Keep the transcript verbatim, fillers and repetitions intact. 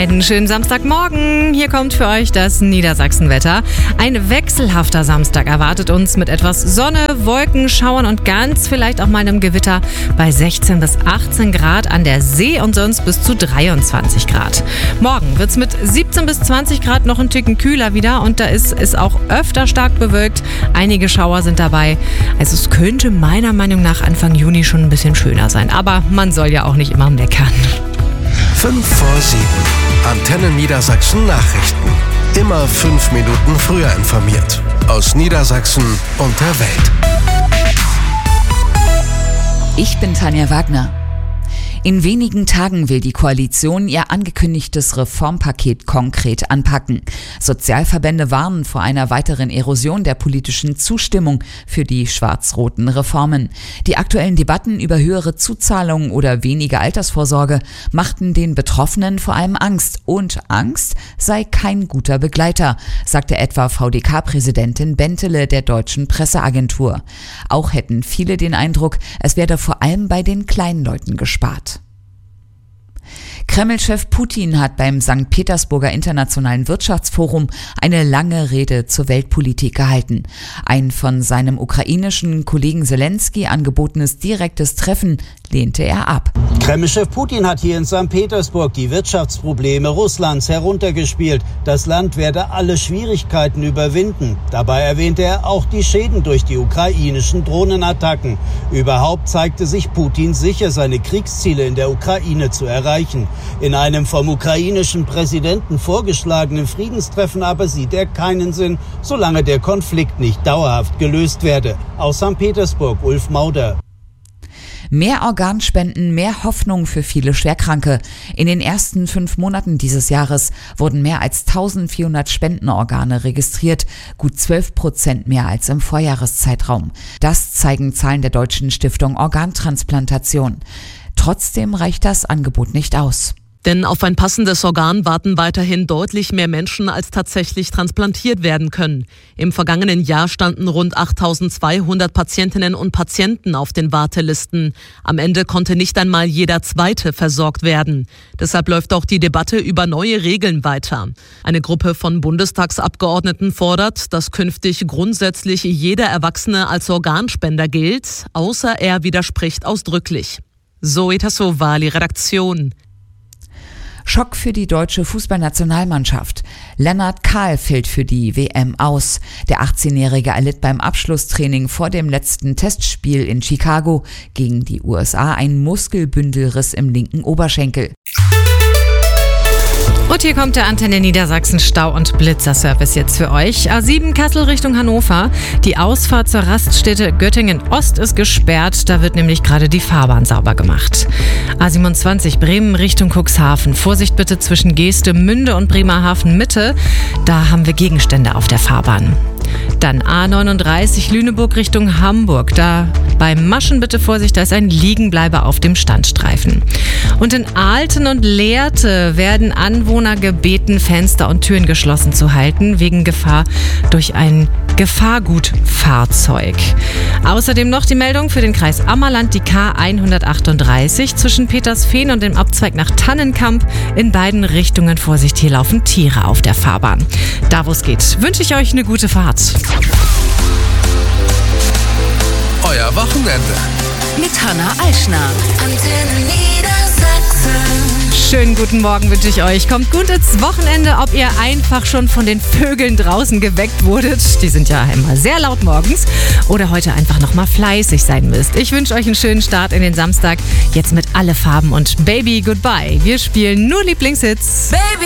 Einen schönen Samstagmorgen. Hier kommt für euch das Niedersachsenwetter. Ein wechselhafter Samstag erwartet uns mit etwas Sonne, Wolken, Schauern und ganz vielleicht auch mal einem Gewitter bei sechzehn bis achtzehn Grad an der See und sonst bis zu dreiundzwanzig Grad. Morgen wird es mit siebzehn bis zwanzig Grad noch ein Ticken kühler wieder und da ist es auch öfter stark bewölkt. Einige Schauer sind dabei. Also es könnte meiner Meinung nach Anfang Juni schon ein bisschen schöner sein. Aber man soll ja auch nicht immer meckern. fünf vor sieben. Antenne Niedersachsen Nachrichten. Immer fünf Minuten früher informiert. Aus Niedersachsen und der Welt. Ich bin Tanja Wagner. In wenigen Tagen will die Koalition ihr angekündigtes Reformpaket konkret anpacken. Sozialverbände warnen vor einer weiteren Erosion der politischen Zustimmung für die schwarz-roten Reformen. Die aktuellen Debatten über höhere Zuzahlungen oder weniger Altersvorsorge machten den Betroffenen vor allem Angst. Und Angst sei kein guter Begleiter, sagte etwa V D K-Präsidentin Bentele der Deutschen Presseagentur. Auch hätten viele den Eindruck, es werde vor allem bei den kleinen Leuten gespart. Kreml-Chef Putin hat beim Sankt Petersburger Internationalen Wirtschaftsforum eine lange Rede zur Weltpolitik gehalten. Ein von seinem ukrainischen Kollegen Selensky angebotenes direktes Treffen lehnte er ab. Kreml-Chef Putin hat hier in Sankt Petersburg die Wirtschaftsprobleme Russlands heruntergespielt. Das Land werde alle Schwierigkeiten überwinden. Dabei erwähnte er auch die Schäden durch die ukrainischen Drohnenattacken. Überhaupt zeigte sich Putin sicher, seine Kriegsziele in der Ukraine zu erreichen. In einem vom ukrainischen Präsidenten vorgeschlagenen Friedenstreffen aber sieht er keinen Sinn, solange der Konflikt nicht dauerhaft gelöst werde. Aus Sankt Petersburg, Ulf Mauder. Mehr Organspenden, mehr Hoffnung für viele Schwerkranke. In den ersten fünf Monaten dieses Jahres wurden mehr als eintausendvierhundert Spendenorgane registriert, gut zwölf Prozent mehr als im Vorjahreszeitraum. Das zeigen Zahlen der Deutschen Stiftung Organtransplantation. Trotzdem reicht das Angebot nicht aus. Denn auf ein passendes Organ warten weiterhin deutlich mehr Menschen, als tatsächlich transplantiert werden können. Im vergangenen Jahr standen rund achttausendzweihundert Patientinnen und Patienten auf den Wartelisten. Am Ende konnte nicht einmal jeder Zweite versorgt werden. Deshalb läuft auch die Debatte über neue Regeln weiter. Eine Gruppe von Bundestagsabgeordneten fordert, dass künftig grundsätzlich jeder Erwachsene als Organspender gilt, außer er widerspricht ausdrücklich. Zoe Tassovali, Redaktion. Schock für die deutsche Fußballnationalmannschaft. Lennart Kahl fällt für die W M aus. Der achtzehnjährige erlitt beim Abschlusstraining vor dem letzten Testspiel in Chicago gegen die U S A einen Muskelbündelriss im linken Oberschenkel. Und hier kommt der Antenne Niedersachsen Stau- und Blitzerservice jetzt für euch. A sieben Kassel Richtung Hannover. Die Ausfahrt zur Raststätte Göttingen Ost ist gesperrt. Da wird nämlich gerade die Fahrbahn sauber gemacht. A siebenundzwanzig Bremen Richtung Cuxhaven. Vorsicht bitte zwischen Geestemünde und Bremerhaven Mitte. Da haben wir Gegenstände auf der Fahrbahn. Dann A neununddreißig Lüneburg Richtung Hamburg. Da beim Maschen bitte Vorsicht, da ist ein Liegenbleiber auf dem Standstreifen. Und in Aalten und Lehrte werden Anwohner gebeten, Fenster und Türen geschlossen zu halten, wegen Gefahr durch ein Gefahrgutfahrzeug. Außerdem noch die Meldung für den Kreis Ammerland, die K hundertachtunddreißig zwischen Petersfehn und dem Abzweig nach Tannenkamp. In beiden Richtungen Vorsicht, hier laufen Tiere auf der Fahrbahn. Da wo es geht, wünsche ich euch eine gute Fahrt. Euer Wochenende. Mit Hanna Eichner. Antenne Niedersachsen. Schönen guten Morgen wünsche ich euch. Kommt gut ins Wochenende, ob ihr einfach schon von den Vögeln draußen geweckt wurdet. Die sind ja immer sehr laut morgens. Oder heute einfach nochmal fleißig sein müsst. Ich wünsche euch einen schönen Start in den Samstag. Jetzt mit Alle Farben und Baby Goodbye. Wir spielen nur Lieblingshits. Baby.